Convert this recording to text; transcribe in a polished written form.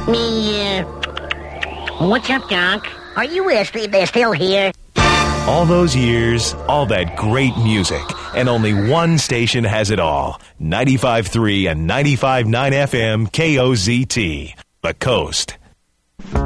What's up, Doc? Are you still here? All those years, all that great music, and only one station has it all. 95.3 and 95.9 FM KOZT, The Coast.